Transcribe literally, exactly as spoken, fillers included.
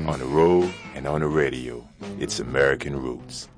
on the road and on the radio. It's American Roots.